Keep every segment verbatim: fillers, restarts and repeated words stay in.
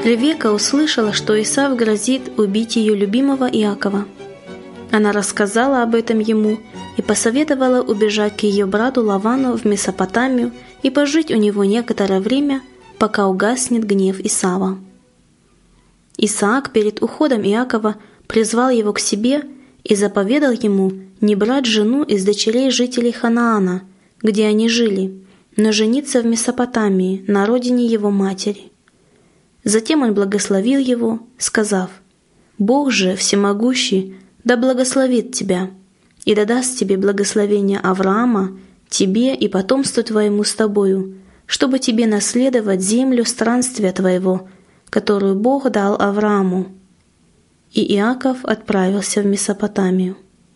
Ревекка услышала, что Исав грозит убить ее любимого Иакова. Она рассказала об этом ему и посоветовала убежать к ее брату Лавану в Месопотамию и пожить у него некоторое время, пока угаснет гнев Исава. Исаак перед уходом Иакова призвал его к себе и заповедал ему не брать жену из дочерей жителей Ханаана, где они жили, но жениться в Месопотамии, на родине его матери. Затем он благословил его, сказав: «Бог же всемогущий да благословит тебя и да даст тебе благословение Авраама, тебе и потомству твоему с тобою, чтобы тебе наследовать землю странствия твоего, которую Бог дал Аврааму». И Иаков отправился в Месопотамию.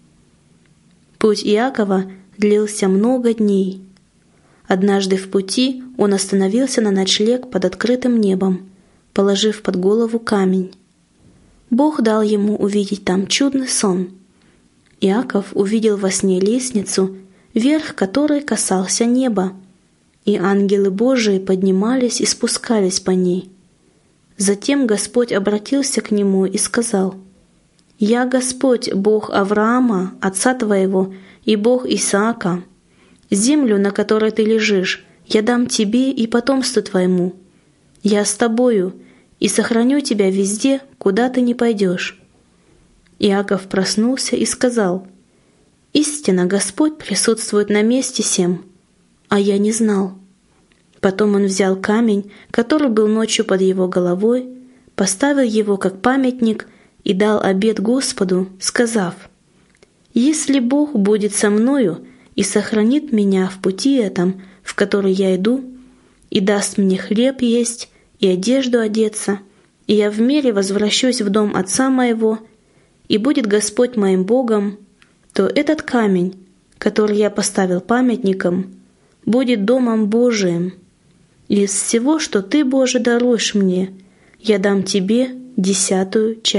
Путь Иакова длился много дней. Однажды в пути он остановился на ночлег под открытым небом, положив под голову камень. Бог дал ему увидеть там чудный сон. Иаков увидел во сне лестницу, верх которой касался неба, и ангелы Божии поднимались и спускались по ней. Затем Господь обратился к нему и сказал: «Я Господь, Бог Авраама, отца твоего, и Бог Исаака. Землю, на которой ты лежишь, я дам тебе и потомству твоему. Я с тобою и сохраню тебя везде, куда ты не пойдешь». Иаков проснулся и сказал: «Истинно Господь присутствует на месте сем, а я не знал». Потом он взял камень, который был ночью под его головой, поставил его как памятник и дал обет Господу, сказав: «Если Бог будет со мною и сохранит меня в пути этом, в который я иду, и даст мне хлеб есть и одежду одеться, и я в мире возвращусь в дом отца моего, и будет Господь моим Богом, то этот камень, который я поставил памятником, будет домом Божиим. Из всего, что ты, Боже, даруешь мне, я дам тебе десятую часть».